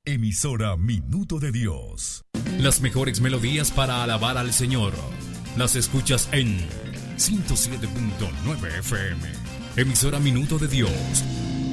Emisora Minuto de Dios. Las mejores melodías para alabar al Señor. Las escuchas en 107.9 FM. Emisora Minuto de Dios.